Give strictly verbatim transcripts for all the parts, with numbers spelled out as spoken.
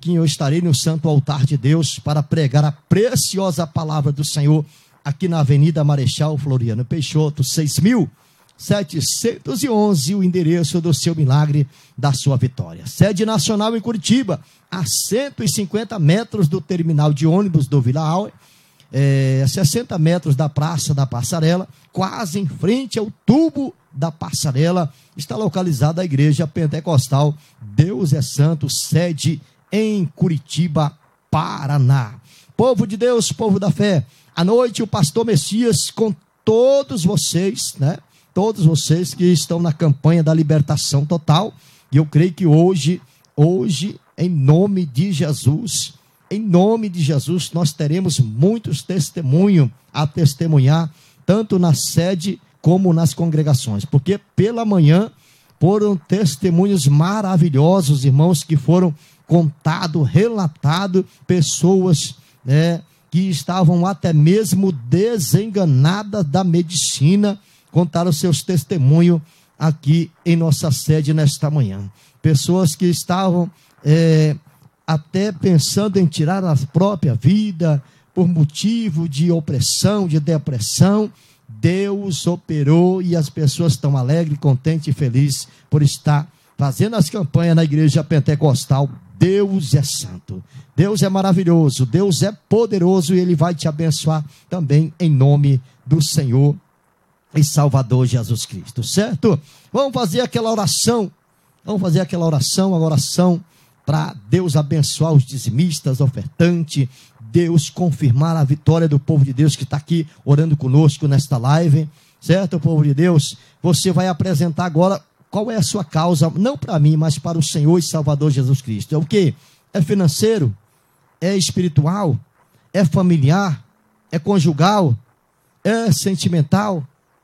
pouquinho eu estarei no santo altar de Deus para pregar a preciosa palavra do Senhor aqui na Avenida Marechal Floriano Peixoto, seis mil setecentos e onze, o endereço do seu milagre, da sua vitória. Sede nacional em Curitiba, a cento e cinquenta metros do terminal de ônibus do Vila Auer, é, sessenta metros da Praça da Passarela, quase em frente ao tubo da Passarela, está localizada a Igreja Pentecostal Deus é Santo, sede em Curitiba, Paraná. Povo de Deus, povo da fé, à noite o pastor Messias com todos vocês, né? Todos vocês que estão na campanha da libertação total, e eu creio que hoje, hoje, em nome de Jesus, em nome de Jesus, nós teremos muitos testemunhos a testemunhar, tanto na sede como nas congregações, porque pela manhã foram testemunhos maravilhosos, irmãos, que foram contados, relatados, pessoas, né, que estavam até mesmo desenganadas da medicina, contaram seus testemunhos aqui em nossa sede nesta manhã. Pessoas que estavam é, até pensando em tirar a própria vida por motivo de opressão, de depressão. Deus operou e as pessoas estão alegres, contentes e felizes por estar fazendo as campanhas na Igreja Pentecostal. Deus é santo, Deus é maravilhoso, Deus é poderoso e Ele vai te abençoar também em nome do Senhor e Salvador Jesus Cristo, certo? Vamos fazer aquela oração, vamos fazer aquela oração, a oração para Deus abençoar os dizimistas, ofertantes, Deus confirmar a vitória do povo de Deus que está aqui orando conosco nesta live, certo, povo de Deus? Você vai apresentar agora qual é a sua causa, não para mim, mas para o Senhor e Salvador Jesus Cristo. É o quê? É financeiro? É espiritual? É familiar? É conjugal? É sentimental?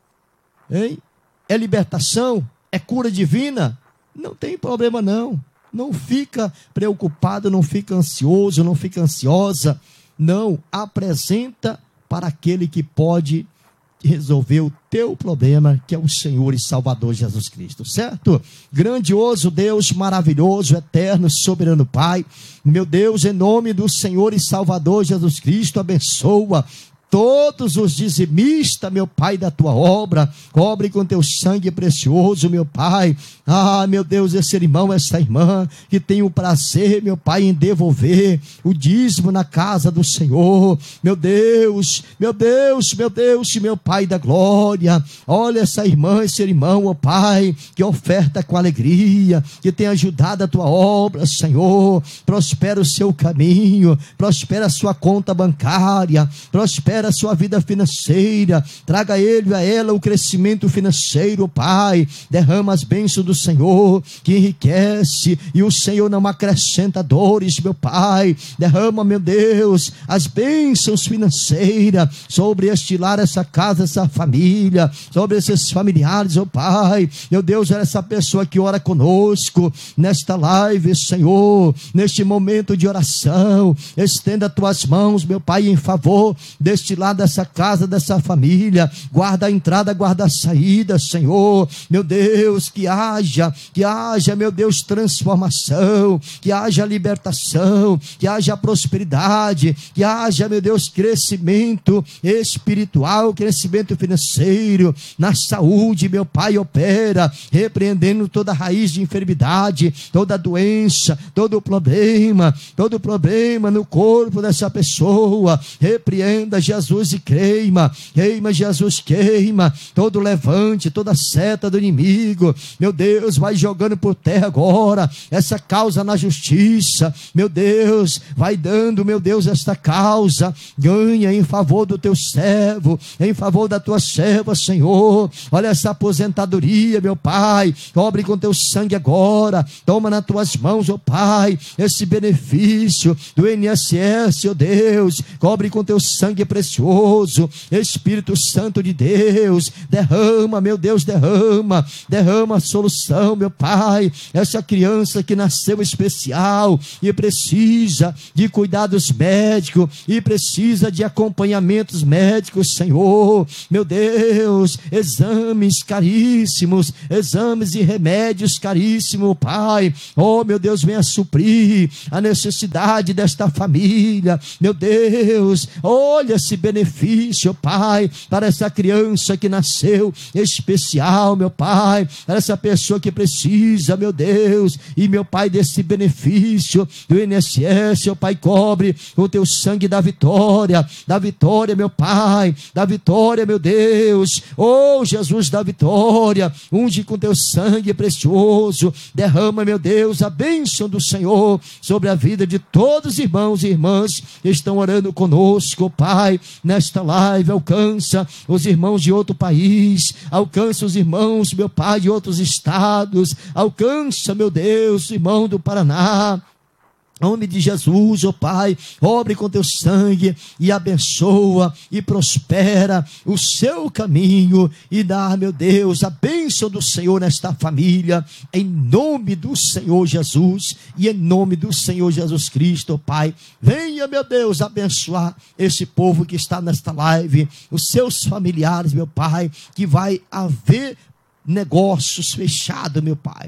Hein? É libertação? É cura divina? Não tem problema não. Não fica preocupado, não fica ansioso, não fica ansiosa. Não, apresenta para aquele que pode resolver o teu problema, que é o Senhor e Salvador Jesus Cristo, certo? Grandioso Deus, maravilhoso, eterno, soberano Pai, meu Deus, em nome do Senhor e Salvador Jesus Cristo, abençoa todos os dizimistas, meu Pai, da tua obra, cobre com teu sangue precioso, meu Pai. Ah, meu Deus, esse irmão, essa irmã, que tem o prazer, meu Pai, em devolver o dízimo na casa do Senhor, meu Deus, meu Deus, meu Deus, meu Pai da glória, olha essa irmã, esse irmão, ó Pai, que oferta com alegria, que tem ajudado a tua obra, Senhor, prospera o seu caminho, prospera a sua conta bancária, prospera a sua vida financeira, traga a ele e a ela o crescimento financeiro, Pai, derrama as bênçãos do Senhor, que enriquece, e o Senhor não acrescenta dores, meu Pai, derrama, meu Deus, as bênçãos financeiras sobre este lar, essa casa, essa família, sobre esses familiares, ó Pai, meu Deus, é essa pessoa que ora conosco, nesta live, Senhor, neste momento de oração, estenda as tuas mãos, meu Pai, em favor deste lá dessa casa, dessa família, guarda a entrada, guarda a saída, Senhor, meu Deus, que haja, que haja, meu Deus, transformação, que haja libertação, que haja prosperidade, que haja, meu Deus, crescimento espiritual, crescimento financeiro, na saúde, meu Pai, opera, repreendendo toda raiz de enfermidade, toda doença, todo problema, todo problema no corpo dessa pessoa, repreenda, Jesus, e queima, queima, Jesus, queima todo levante, toda seta do inimigo, meu Deus, vai jogando por terra agora essa causa na justiça, meu Deus, vai dando, meu Deus, esta causa, ganha em favor do teu servo, em favor da tua serva, Senhor, olha essa aposentadoria, meu Pai, cobre com teu sangue agora, toma nas tuas mãos, ó Pai, esse benefício do I N S S, ó Deus, cobre com teu sangue precioso, precioso. Espírito Santo de Deus, derrama, meu Deus, derrama, derrama a solução, meu Pai. Essa criança que nasceu especial e precisa de cuidados médicos e precisa de acompanhamentos médicos, Senhor, meu Deus, exames caríssimos, exames e remédios caríssimos, Pai. Oh, meu Deus, venha suprir a necessidade desta família, meu Deus. Olha esse benefício, Pai, para essa criança que nasceu especial, meu Pai, para essa pessoa que precisa, meu Deus, e meu Pai, desse benefício do I N S S, meu Pai, cobre o teu sangue da vitória, da vitória, meu Pai, da vitória, meu Deus. Oh, Jesus da vitória, unge com teu sangue precioso, derrama, meu Deus, a bênção do Senhor sobre a vida de todos os irmãos e irmãs que estão orando conosco, Pai, nesta live. Alcança os irmãos de outro país, alcança os irmãos, meu Pai, de outros estados, alcança, meu Deus, irmão do Paraná. Em nome de Jesus, ó oh Pai, obre com teu sangue e abençoa e prospera o seu caminho e dá, meu Deus, a bênção do Senhor nesta família, em nome do Senhor Jesus e em nome do Senhor Jesus Cristo, ó Pai. Venha, meu Deus, abençoar esse povo que está nesta live, os seus familiares, meu Pai, que vai haver negócios fechados, meu Pai,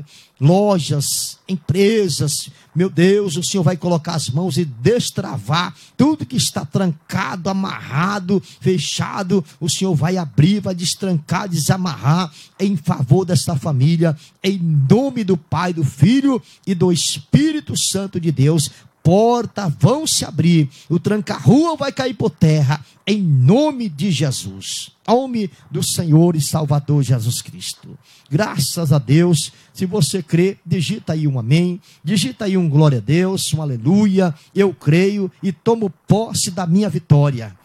lojas, empresas, meu Deus, o Senhor vai colocar as mãos e destravar tudo que está trancado, amarrado, fechado. O Senhor vai abrir, vai destrancar, desamarrar em favor desta família, em nome do Pai, do Filho e do Espírito Santo de Deus. Portas vão se abrir, o tranca-rua vai cair por terra, em nome de Jesus, nome do Senhor e Salvador Jesus Cristo. Graças a Deus. Se você crê, digita aí um amém, digita aí um glória a Deus, um aleluia. Eu creio e tomo posse da minha vitória.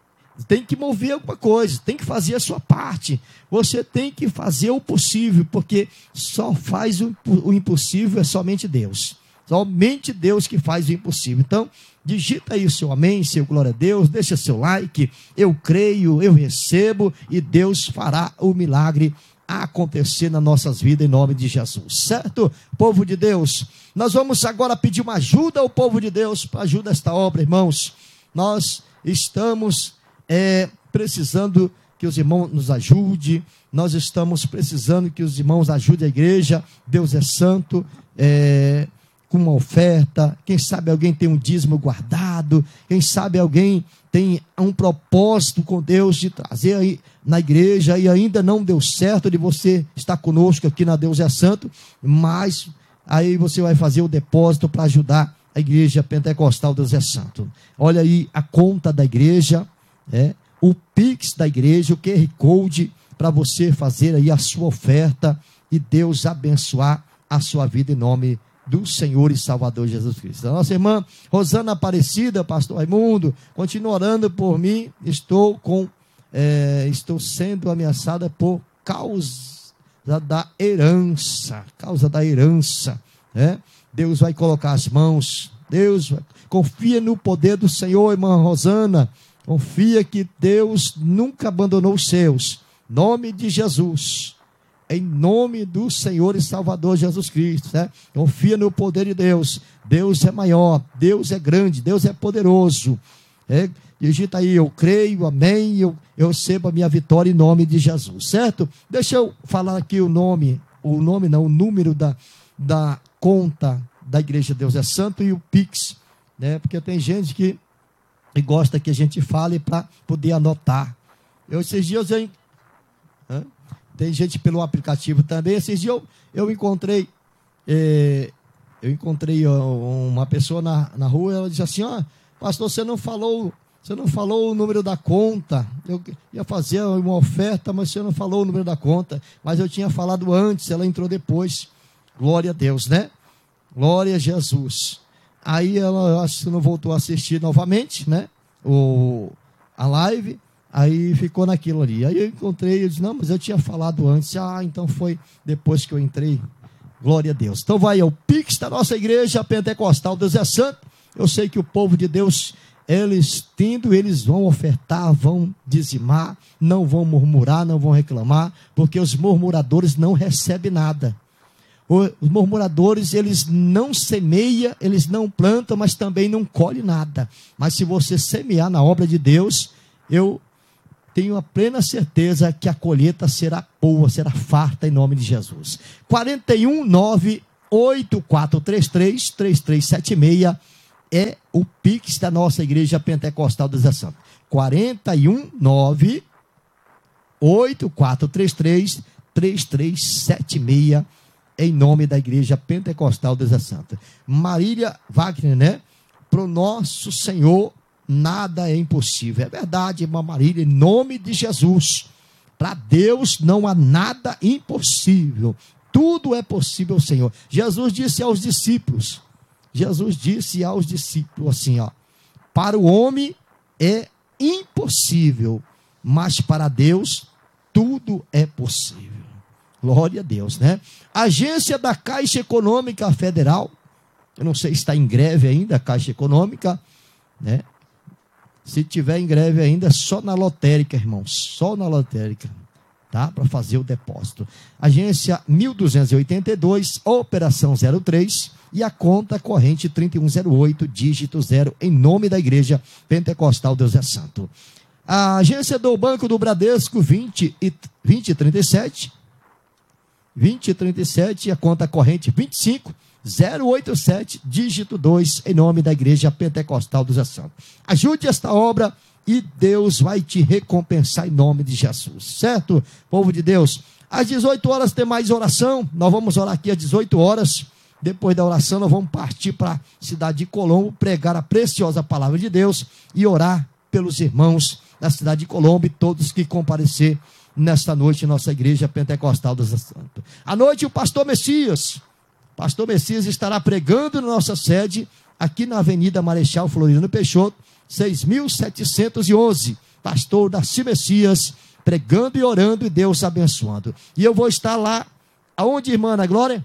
Tem que mover alguma coisa, tem que fazer a sua parte. Você tem que fazer o possível, porque só faz o, o impossível é somente Deus. Somente Deus que faz o impossível. Então, digita aí o seu amém, seu glória a Deus, deixa seu like. Eu creio, eu recebo e Deus fará o milagre acontecer nas nossas vidas em nome de Jesus, certo? Povo de Deus, nós vamos agora pedir uma ajuda ao povo de Deus para ajuda esta obra, irmãos. Nós estamos é, precisando que os irmãos nos ajudem, nós estamos precisando que os irmãos ajudem a igreja. Deus é santo, é... com uma oferta, quem sabe alguém tem um dízimo guardado, quem sabe alguém tem um propósito com Deus de trazer aí na igreja e ainda não deu certo de você estar conosco aqui na Deus é Santo, mas aí você vai fazer o depósito para ajudar a igreja pentecostal Deus é Santo. Olha aí a conta da igreja, é, o Pix da igreja, o Q R Code para você fazer aí a sua oferta e Deus abençoar a sua vida em nome do Senhor e Salvador Jesus Cristo. A nossa irmã Rosana Aparecida, pastor Raimundo, continua orando por mim. Estou com, é, estou sendo ameaçada por causa da herança, causa da herança, né? Deus vai colocar as mãos. Deus vai, confia no poder do Senhor, irmã Rosana. Confia que Deus nunca abandonou os seus. Nome de Jesus. Em nome do Senhor e Salvador Jesus Cristo, né? Confia no poder de Deus. Deus é maior, Deus é grande, Deus é poderoso. É, digita aí, eu creio, amém, eu, eu recebo a minha vitória em nome de Jesus, certo? Deixa eu falar aqui o nome, o nome não, o número da, da conta da Igreja Deus é Santo e o Pix, né? Porque tem gente que, que gosta que a gente fale para poder anotar. Eu, esses dias eu... Hã? Tem gente pelo aplicativo também. Esses dias eu, eu encontrei eh, eu encontrei uma pessoa na, na rua. Ela disse assim: ó, pastor, você não falou você não falou o número da conta. Eu ia fazer uma oferta, mas você não falou o número da conta. Mas eu tinha falado antes, ela entrou depois. Glória a Deus, né? Glória a Jesus. Aí ela, acho que não voltou a assistir novamente, né? O, a live. Aí ficou naquilo ali. Aí eu encontrei, eu disse, não, mas eu tinha falado antes. Ah, então foi depois que eu entrei. Glória a Deus. Então vai ao Pix da nossa igreja pentecostal Deus é Santo. Eu sei que o povo de Deus eles tendo, eles vão ofertar, vão dizimar, não vão murmurar, não vão reclamar, porque os murmuradores não recebem nada. Os murmuradores, eles não semeiam, eles não plantam, mas também não colhem nada. Mas se você semear na obra de Deus, eu tenho a plena certeza que a colheita será boa, será farta em nome de Jesus. quarenta e um, nove, oito quatro três três, três três sete seis é o Pix da nossa Igreja Pentecostal do Zé Santo. quarenta e um, nove, oito quatro três três, três três sete seis em nome da Igreja Pentecostal do Zé Santo. Marília Wagner, né? Para o nosso Senhor nada é impossível. É verdade, irmã Marília, em nome de Jesus. Para Deus não há nada impossível. Tudo é possível, Senhor. Jesus disse aos discípulos, Jesus disse aos discípulos assim, ó, para o homem é impossível, mas para Deus tudo é possível. Glória a Deus, né? Agência da Caixa Econômica Federal, eu não sei se está em greve ainda, a Caixa Econômica, né? Se tiver em greve ainda, só na lotérica, irmãos, só na lotérica, tá? Para fazer o depósito. Agência mil duzentos e oitenta e dois, operação zero três, e a conta corrente trinta e um zero oito, dígito zero, em nome da Igreja Pentecostal Deus é Santo. A agência do Banco do Bradesco, vinte e trinta e sete, vinte e trinta e sete, e a conta corrente vinte e cinco, zero oito sete, dígito dois, em nome da Igreja Pentecostal Deus é Santo. Ajude esta obra e Deus vai te recompensar em nome de Jesus, certo? Povo de Deus, às dezoito horas tem mais oração, nós vamos orar aqui às dezoito horas, depois da oração nós vamos partir para a cidade de Colombo, pregar a preciosa palavra de Deus e orar pelos irmãos da cidade de Colombo e todos que comparecer nesta noite nossa Igreja Pentecostal Deus é Santo. À noite o pastor Messias, pastor Messias estará pregando na nossa sede, aqui na Avenida Marechal Floriano Peixoto, seis mil setecentos e onze, pastor Darcy Messias, pregando e orando e Deus abençoando. E eu vou estar lá, aonde, irmã Ana Glória?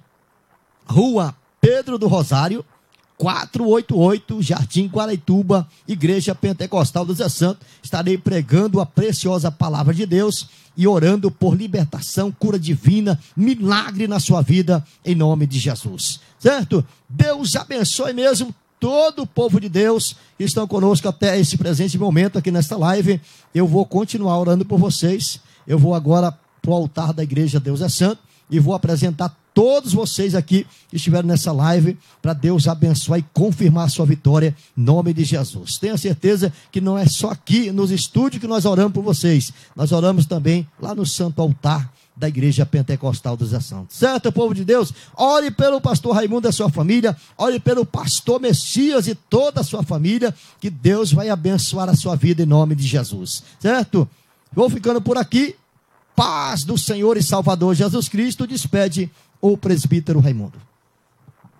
Rua Pedro do Rosário, quatrocentos e oitenta e oito, Jardim Guaraituba, Igreja Pentecostal do Zé Santo. Estarei pregando a preciosa palavra de Deus e orando por libertação, cura divina, milagre na sua vida, em nome de Jesus, certo? Deus abençoe mesmo todo o povo de Deus que estão conosco até esse presente momento aqui nesta live. Eu vou continuar orando por vocês. Eu vou agora para o altar da Igreja Deus é Santo e vou apresentar todos vocês aqui que estiveram nessa live, para Deus abençoar e confirmar a sua vitória, em nome de Jesus. Tenha certeza que não é só aqui nos estúdios que nós oramos por vocês, nós oramos também lá no santo altar da Igreja Pentecostal dos Zé Santo. Certo, povo de Deus? Ore pelo pastor Raimundo e a sua família, ore pelo pastor Messias e toda a sua família, que Deus vai abençoar a sua vida em nome de Jesus. Certo? Vou ficando por aqui. Paz do Senhor e Salvador Jesus Cristo despede o presbítero Raimundo.